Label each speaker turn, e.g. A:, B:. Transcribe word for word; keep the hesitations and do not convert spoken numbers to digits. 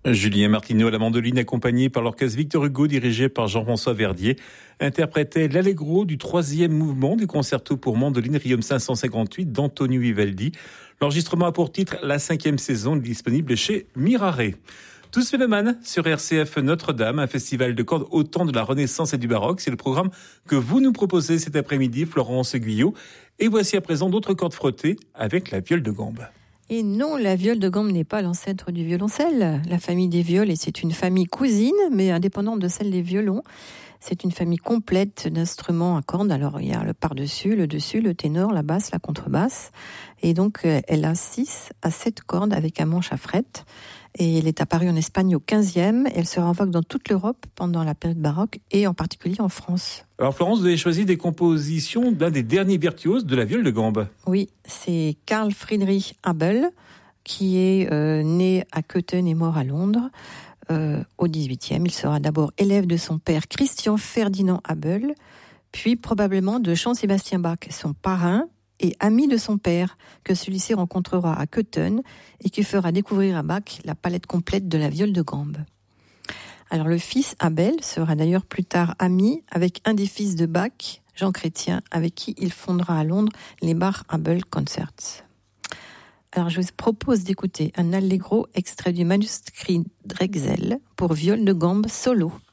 A: Julien Martineau à la mandoline, accompagné par l'orchestre Victor Hugo, dirigé par Jean-François Verdier, interprétait l'Allegro du troisième mouvement du concerto pour mandoline Riom cinq cent cinquante-huit d'Antonio Vivaldi. L'enregistrement a pour titre La cinquième saison, disponible chez Mirare. Tous mélomanes sur R C F Notre-Dame, un festival de cordes au temps de la Renaissance et du baroque. C'est le programme que vous nous proposez cet après-midi, Florence Guyot. Et voici à présent d'autres cordes frottées avec la viole de gambe.
B: Et non, la viole de gambe n'est pas l'ancêtre du violoncelle. La famille des violes, et c'est une famille cousine, mais indépendante de celle des violons. C'est une famille complète d'instruments à cordes. Alors, il y a le par-dessus, le dessus, le ténor, la basse, la contrebasse. Et donc, elle a six à sept cordes avec un manche à frettes. Et elle est apparue en Espagne au quinzième. Elle sera en vogue dans toute l'Europe pendant la période baroque et en particulier en France.
A: Alors Florence, vous avez choisi des compositions d'un des derniers virtuoses de la viole de gambe.
B: Oui, c'est Carl Friedrich Abel, qui est euh, né à Köthen et mort à Londres euh, au dix-huitième. Il sera d'abord élève de son père Christian Ferdinand Abel, puis probablement de Jean-Sébastien Bach, son parrain, et ami de son père, que celui-ci rencontrera à Köthen et qui fera découvrir à Bach la palette complète de la viole de gambe. Alors le fils Abel sera d'ailleurs plus tard ami avec un des fils de Bach, Jean Chrétien, avec qui il fondera à Londres les Bach-Abel Concerts. Alors je vous propose d'écouter un allegro extrait du manuscrit Drexel pour viole de gambe solo.